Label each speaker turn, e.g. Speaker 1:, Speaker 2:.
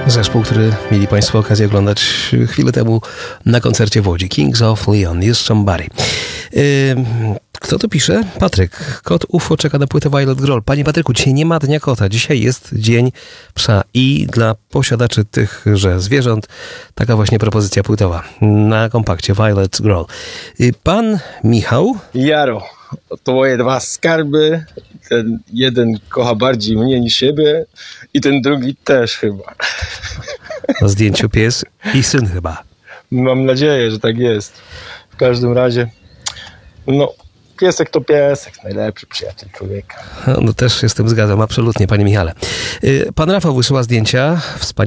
Speaker 1: Zespół, który mieli Państwo okazję oglądać chwilę temu na koncercie w Łodzi. Kings of Leon, Use Somebody. Kto to pisze? Patryk. Kot UFO czeka na płytę Violet Grohl. Panie Patryku, dzisiaj nie ma Dnia Kota. Dzisiaj jest Dzień Psa. I dla posiadaczy tychże zwierząt taka właśnie propozycja płytowa na kompakcie Violet Grohl. Pan Michał?
Speaker 2: Jaro, to moje dwa skarby. Ten jeden kocha bardziej mnie niż siebie i ten drugi też chyba.
Speaker 1: Na zdjęciu pies i syn chyba.
Speaker 2: Mam nadzieję, że tak jest. W każdym razie, piesek to piesek, najlepszy przyjaciel człowieka.
Speaker 1: No też się z tym zgadzam, absolutnie, panie Michale. Pan Rafał wysyła zdjęcia.